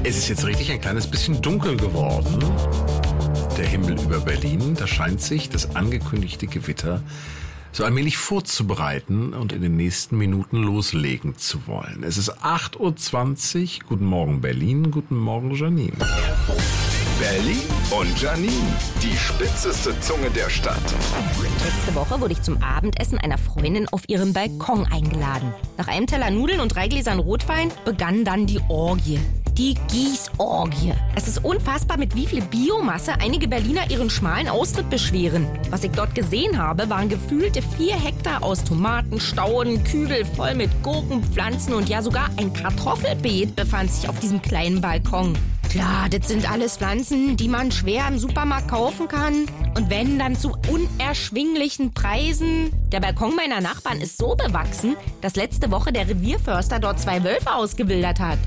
Es ist jetzt richtig ein kleines bisschen dunkel geworden. Der Himmel über Berlin, da scheint sich das angekündigte Gewitter so allmählich vorzubereiten und in den nächsten Minuten loslegen zu wollen. Es ist 8.20 Uhr. Guten Morgen Berlin, guten Morgen Janine. Berlin und Janine, die spitzeste Zunge der Stadt. Letzte Woche wurde ich zum Abendessen einer Freundin auf ihrem Balkon eingeladen. Nach einem Teller Nudeln und 3 Gläsern Rotwein begann dann die Orgie. Die Gießorgie. Es ist unfassbar, mit wie viel Biomasse einige Berliner ihren schmalen Austritt beschweren. Was ich dort gesehen habe, waren gefühlte 4 Hektar aus Tomaten, Stauden, Kübel voll mit Gurken, Pflanzen und ja sogar ein Kartoffelbeet befand sich auf diesem kleinen Balkon. Klar, das sind alles Pflanzen, die man schwer im Supermarkt kaufen kann. Und wenn, dann zu unerschwinglichen Preisen. Der Balkon meiner Nachbarn ist so bewachsen, dass letzte Woche der Revierförster dort 2 Wölfe ausgewildert hat.